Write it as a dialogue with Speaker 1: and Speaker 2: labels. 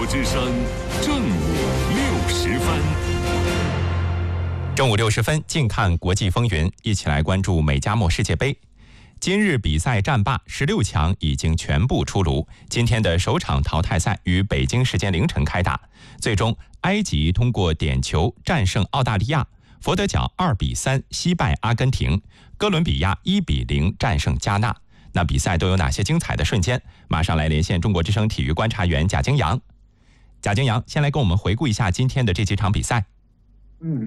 Speaker 1: 之声正午60分。
Speaker 2: 正午60分，近看国际风云，一起来关注美加墨世界杯。今日比赛战罢，16强已经全部出炉。今天的首场淘汰赛于北京时间凌晨开打，最终埃及通过点球战胜澳大利亚，佛得角2比3惜败阿根廷，哥伦比亚1比0战胜加纳。那比赛都有哪些精彩的瞬间？马上来连线中国之声体育观察员贾京洋。贾京洋，先来跟我们回顾一下今天的这几场比赛。